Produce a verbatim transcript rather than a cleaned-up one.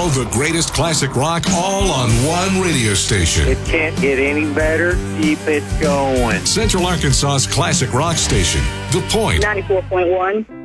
All the greatest classic rock all on one radio station. It can't get any better. Keep it going. Central Arkansas's classic rock station, The Point. ninety-four point one.